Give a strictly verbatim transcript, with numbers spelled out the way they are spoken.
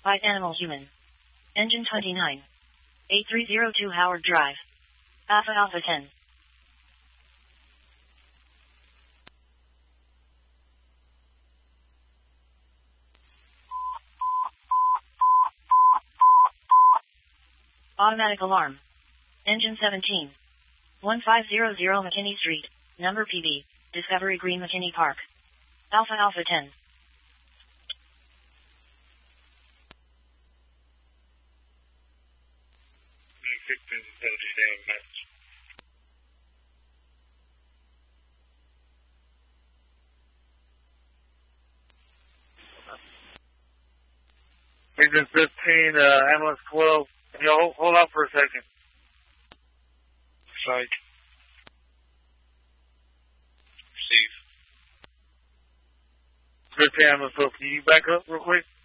Fight Animal Human. Engine twenty-nine. eight three zero two Howard Drive. Alpha Alpha ten. Automatic alarm. Engine seventeen. one five zero zero McKinney Street. Number P B. Discovery Green McKinney Park. Alpha Alpha ten. Engine fifteen, uh, ambulance twelve. Can you hold, hold on for a second? Psych. Receive. fifteen, ambulance twelve. Can you back up real quick?